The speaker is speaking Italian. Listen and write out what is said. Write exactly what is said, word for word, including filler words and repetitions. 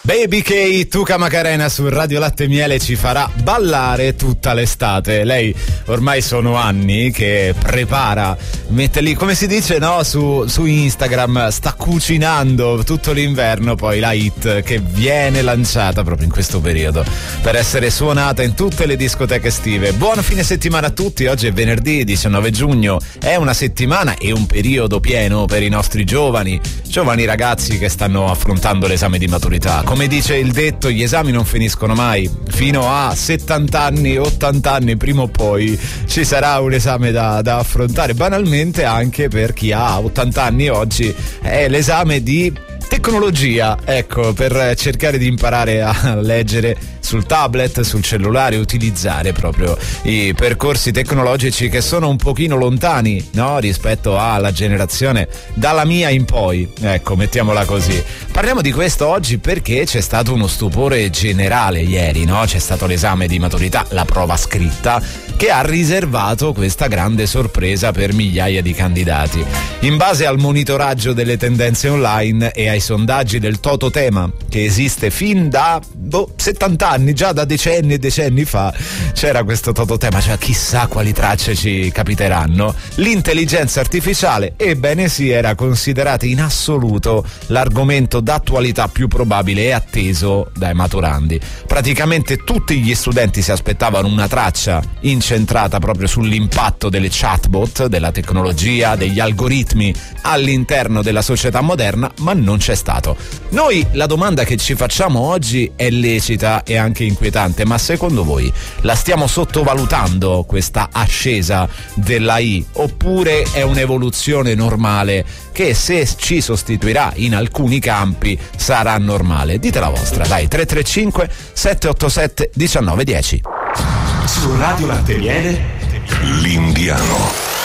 Baby K, Tuca Macarena su Radio Latte e Miele ci farà ballare tutta l'estate. Lei ormai sono anni che prepara, mette lì, come si dice, no, su, su Instagram, sta cucinando tutto l'inverno poi la hit che viene lanciata proprio in questo periodo per essere suonata in tutte le discoteche estive. Buon fine settimana a tutti, oggi è venerdì diciannove giugno, è una settimana e un periodo pieno per i nostri giovani, giovani ragazzi che stanno affrontando l'esame di maturità. Come dice il detto, gli esami non finiscono mai, fino a settanta anni, ottanta anni, prima o poi ci sarà un esame da, da affrontare. Banalmente anche per chi ha ottanta anni oggi è l'esame di tecnologia, ecco, per cercare di imparare a leggere sul tablet, sul cellulare, utilizzare proprio i percorsi tecnologici che sono un pochino lontani, no, rispetto alla generazione dalla mia in poi, ecco, mettiamola così. Parliamo di questo oggi perché c'è stato uno stupore generale ieri, no? C'è stato l'esame di maturità, la prova scritta, che ha riservato questa grande sorpresa per migliaia di candidati. In base al monitoraggio delle tendenze online e ai sondaggi del Tototema, che esiste fin da boh, settanta anni, già da decenni e decenni fa c'era questo Tototema, cioè chissà quali tracce ci capiteranno, l'intelligenza artificiale, ebbene sì, era considerata in assoluto l'argomento d'attualità più probabile e atteso dai maturandi. Praticamente tutti gli studenti si aspettavano una traccia incentrata proprio sull'impatto delle chatbot, della tecnologia, degli algoritmi all'interno della società moderna, ma non c'è stato. Noi la domanda che ci facciamo oggi è lecita e anche inquietante, ma secondo voi la stiamo sottovalutando questa ascesa dell'A I, oppure è un'evoluzione normale che se ci sostituirà in alcuni campi sarà normale? Dite la vostra, dai, tre tre cinque sette otto sette uno nove uno zero. Su Radio Latte e Miele, l'Indiano.